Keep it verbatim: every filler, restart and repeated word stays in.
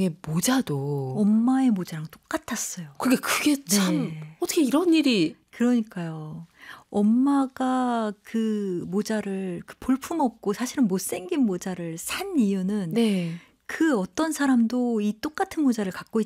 주인공의 모자도 엄마의 모자랑 똑같았어요. 그게 그게 참 네. 어떻게 이런 일이. 그러니까요. 엄마가 그 모자를 그 볼품없고 사실은 못생긴 모자를 산 이유는 네. 그 어떤 사람도 이 똑같은 모자를 갖고